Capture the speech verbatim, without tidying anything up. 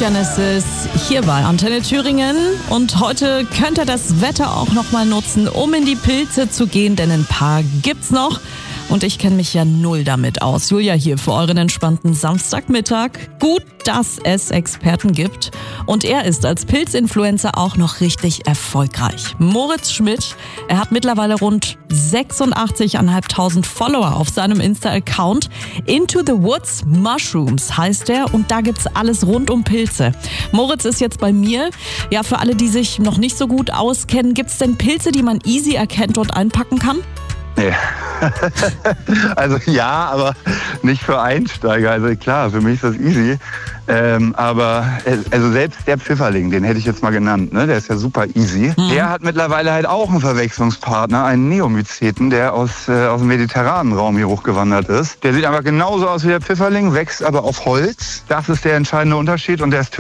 Genesis hier bei Antenne Thüringen. Und heute könnt ihr das Wetter auch noch mal nutzen, um in die Pilze zu gehen, denn ein paar gibt's noch. Und ich kenne mich ja null damit aus. Julia hier für euren entspannten Samstagmittag. Gut, dass es Experten gibt. Und er ist als Pilzinfluencer auch noch richtig erfolgreich. Moritz Schmidt, er hat mittlerweile rund sechsundachtzigtausendfünfhundert Follower auf seinem Insta-Account. Into the Woods Mushrooms heißt er und da gibt's alles rund um Pilze. Moritz ist jetzt bei mir. Ja, für alle, die sich noch nicht so gut auskennen, gibt's denn Pilze, die man easy erkennt und einpacken kann? Nee. Also ja, aber nicht für Einsteiger. Also klar, für mich ist das easy. Ähm, aber also selbst der Pfifferling, den hätte ich jetzt mal genannt, ne? Der ist ja super easy. Mhm. Der hat mittlerweile halt auch einen Verwechslungspartner, einen Neomyceten, der aus, äh, aus dem mediterranen Raum hier hochgewandert ist. Der sieht aber genauso aus wie der Pfifferling, wächst aber auf Holz. Das ist der entscheidende Unterschied und der ist